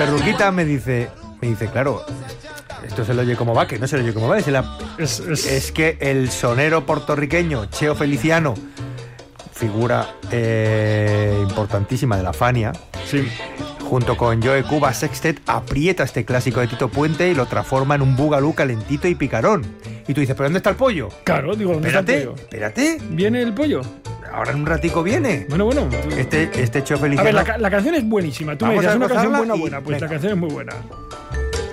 Perruquita me dice, claro, esto se lo oye como va, que no se lo oye como va. Es que el sonero puertorriqueño Cheo Feliciano, figura importantísima de la Fania, Sí. junto con Joe Cuba Sextet, aprieta este clásico de Tito Puente y lo transforma en un bugalú calentito y picarón. Y tú dices, ¿pero dónde está el pollo? Claro, digo, ¿dónde está el pollo? Espérate. ¿Viene el pollo? Ahora en un ratico viene. Bueno. Este Cheo A Feliciano. ver, la canción es buenísima. Tú me Vamos dices, a una canción gozarla buena. Pues venga. la canción es muy buena.